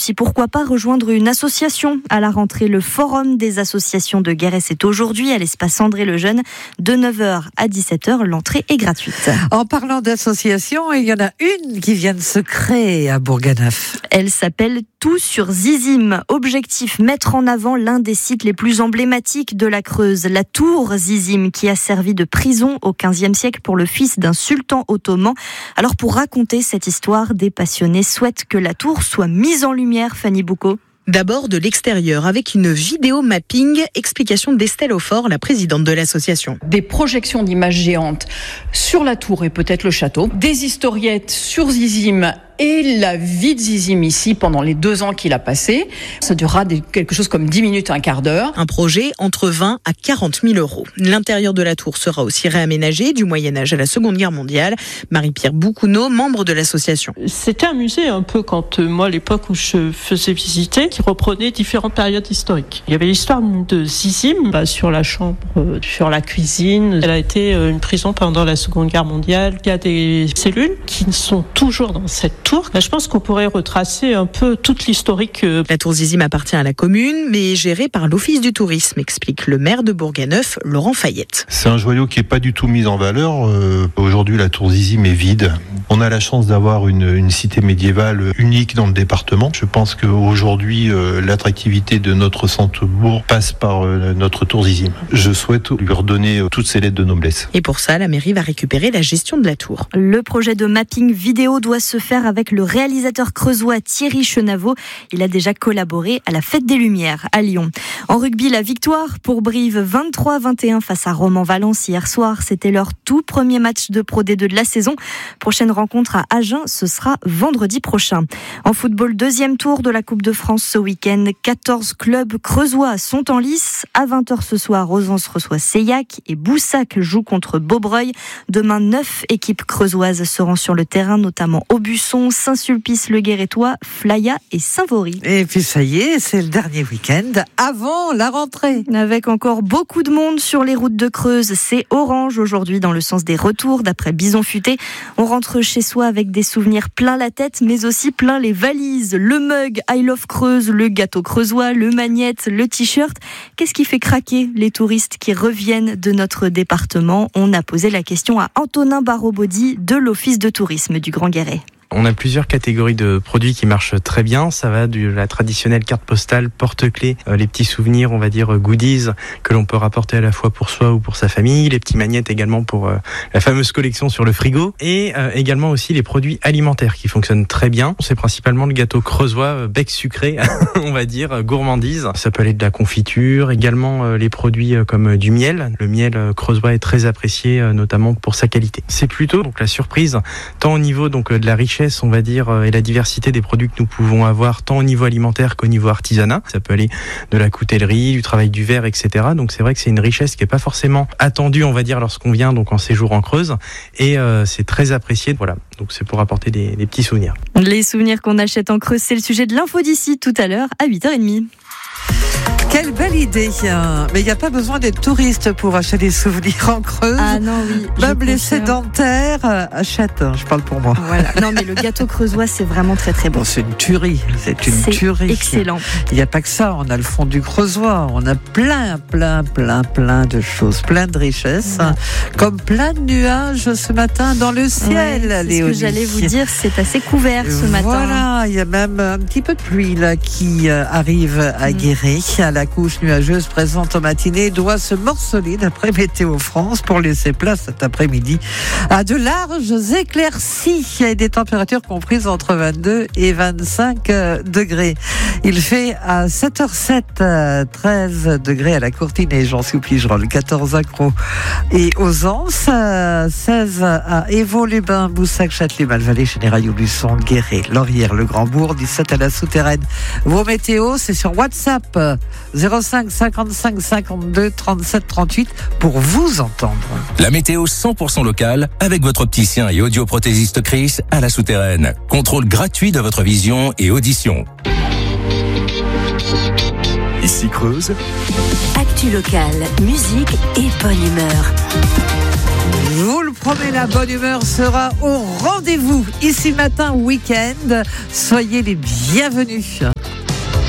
aussi pourquoi pas rejoindre une association à la rentrée. Le Forum des associations de Guéret, c'est aujourd'hui à l'espace André-Lejeune de 9h à 17h. L'entrée est gratuite. En parlant d'associations, il y en a une qui vient de se créer à Bourganeuf. Elle s'appelle Tout sur Zizim. Objectif, mettre en avant l'un des sites les plus emblématiques de la Creuse, la tour Zizim, qui a servi de prison au XVe siècle pour le fils d'un sultan ottoman. Alors pour raconter cette histoire, des passionnés souhaitent que la tour soit mise en lumière, Fanny Boucaud. D'abord de l'extérieur, avec une vidéo mapping, explication d'Estelle Aufort, la présidente de l'association. Des projections d'images géantes sur la tour et peut-être le château, des historiettes sur Zizim et la vie de Zizim ici pendant les 2 ans qu'il a passé. Ça durera quelque chose comme 10 minutes, un quart d'heure. Un projet entre 20 à 40 000 euros. L'intérieur de la tour sera aussi réaménagé du Moyen-Âge à la Seconde Guerre mondiale. Marie-Pierre Boucounot, membre de l'association. C'était un musée un peu quand moi, à l'époque où je faisais visiter, qui reprenait différentes périodes historiques. Il y avait l'histoire de Zizim, sur la chambre, sur la cuisine. Elle a été une prison pendant la Seconde Guerre mondiale. Il y a des cellules qui sont toujours dans cette tour. Je pense qu'on pourrait retracer un peu toute l'historique. La tour Zizim appartient à la commune, mais est gérée par l'Office du tourisme, explique le maire de Bourganeuf, Laurent Fayette. C'est un joyau qui n'est pas du tout mis en valeur. Aujourd'hui, la tour Zizim est vide. On a la chance d'avoir une cité médiévale unique dans le département. Je pense qu'aujourd'hui, l'attractivité de notre centre-bourg passe par notre tour Zizim. Je souhaite lui redonner toutes ses lettres de noblesse. Et pour ça, la mairie va récupérer la gestion de la tour. Le projet de mapping vidéo doit se faire avec le réalisateur creusois Thierry Chenavot. Il a déjà collaboré à la Fête des Lumières à Lyon. En rugby, la victoire pour Brive 23-21 face à Romans-Valence hier soir. C'était leur tout premier match de Pro D2 de la saison. Prochaine rencontre à Agen, ce sera vendredi prochain. En football, deuxième tour de la Coupe de France ce week-end. 14 clubs creusois sont en lice. À 20h ce soir, Rozens reçoit Seillac et Boussac joue contre Beaubreuil. Demain, 9 équipes creusoises seront sur le terrain, notamment Aubusson, Saint-Sulpice-le-Guérétois, Flaya et Saint-Vaury. Et puis ça y est, c'est le dernier week-end avant la rentrée. Avec encore beaucoup de monde sur les routes de Creuse. C'est orange aujourd'hui dans le sens des retours, d'après Bison Futé. On rentre chez soi avec des souvenirs plein la tête, mais aussi plein les valises. Le mug I Love Creuse, le gâteau creusois, le magnète, le t-shirt. Qu'est-ce qui fait craquer les touristes qui reviennent de notre département? On a posé la question à Antonin Barraud-Baudy de l'Office de tourisme du Grand Guéret. On a plusieurs catégories de produits qui marchent très bien. Ça va de la traditionnelle carte postale, porte-clés, les petits souvenirs, on va dire goodies, que l'on peut rapporter à la fois pour soi ou pour sa famille, les petits magnettes également pour la fameuse collection sur le frigo, et également aussi les produits alimentaires qui fonctionnent très bien. C'est principalement le gâteau creusois, bec sucré, on va dire, gourmandise. Ça peut aller de la confiture, également les produits comme du miel. Le miel creusois est très apprécié, notamment pour sa qualité. C'est plutôt donc la surprise, tant au niveau donc de la richesse, on va dire, et la diversité des produits que nous pouvons avoir, tant au niveau alimentaire qu'au niveau artisanat. Ça peut aller de la coutellerie, du travail du verre, etc. Donc c'est vrai que c'est une richesse qui n'est pas forcément attendue, on va dire, lorsqu'on vient donc en séjour en Creuse. Et c'est très apprécié. Voilà. Donc c'est pour apporter des petits souvenirs. Les souvenirs qu'on achète en Creuse, c'est le sujet de l'info d'ici tout à l'heure à 8h30. Quelle belle idée. Mais il n'y a pas besoin d'être touriste pour acheter des souvenirs en Creuse. Ah non, oui. Même les sédentaires achètent, je parle pour moi. Voilà. Non, mais le gâteau creusois, c'est vraiment très très bon. Bon, c'est une tuerie. C'est tuerie. Excellent. Il n'y a pas que ça. On a le fond du creusois. On a plein de choses, plein de richesses. Comme plein de nuages ce matin dans le ciel, ouais, Léonie. Ce que j'allais vous dire, c'est assez couvert ce matin. Voilà, il y a même un petit peu de pluie là qui arrive à Guéret. La couche nuageuse présente en matinée doit se morceler d'après Météo France pour laisser place cet après-midi à de larges éclaircies et des températures comprises entre 22 et 25 degrés. Il fait à 7h07 13 degrés à la Courtine et Jean-Sous-Pigerolles, 14 à Crau et aux Anses, 16 à Évaux-les-Bains, Boussac, Châtelet, Malvalais, Chénérail, Aubusson, Guéret, Laurière, le Grand-Bourg, 17 à la Souterraine. Vos météos, c'est sur WhatsApp 05 55 52 37 38 pour vous entendre. La météo 100% locale avec votre opticien et audioprothésiste Chris à la Souterraine. Contrôle gratuit de votre vision et audition. Ici Creuse. Actu locale, musique et bonne humeur. Je vous le promets, la bonne humeur sera au rendez-vous ici matin, week-end. Soyez les bienvenus.